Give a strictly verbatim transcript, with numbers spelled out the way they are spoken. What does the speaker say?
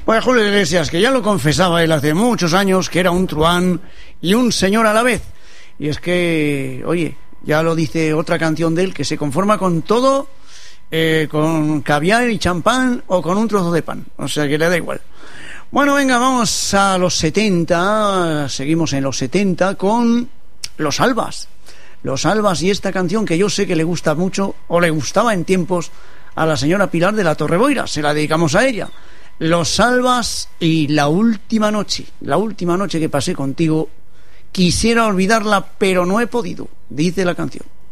Pues Julio Iglesias, que ya lo confesaba él hace muchos años, que era un truán y un señor a la vez. Y es que, oye, ya lo dice otra canción de él, que se conforma con todo, eh, con caviar y champán o con un trozo de pan. O sea que le da igual. Bueno, venga, vamos a los setenta, seguimos en los setenta con Los Albas. Los Albas y esta canción que yo sé que le gusta mucho, o le gustaba en tiempos, a la señora Pilar de la Torreboira, se la dedicamos a ella. Los Albas y La última noche, la última noche que pasé contigo, quisiera olvidarla, pero no he podido, dice la canción.